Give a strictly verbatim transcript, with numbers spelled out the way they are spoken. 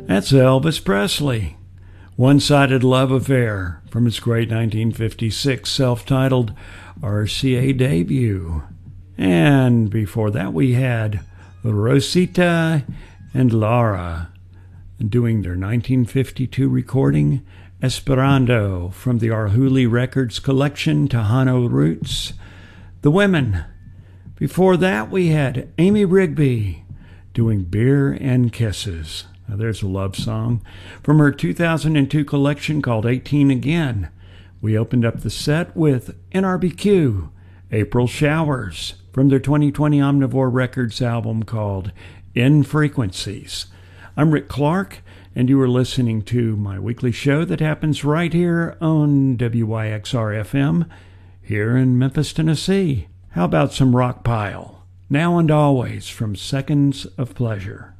That's Elvis Presley. One-Sided Love Affair from his great nineteen fifty-six self-titled R C A debut. And before that we had Rosita and Lara doing their nineteen fifty-two recording Esperando from the Arhoolie Records collection Tejano Roots. The Women. Before that we had Amy Rigby doing Beer and Kisses. Now there's a love song from her two thousand two collection called eighteen Again. We opened up the set with N R B Q, April Showers, from their twenty twenty Omnivore Records album called In Frequencies. I'm Rick Clark, and you are listening to my weekly show that happens right here on W Y X R F M here in Memphis, Tennessee. How about some Rock Pile? Now and Always from Seconds of Pleasure.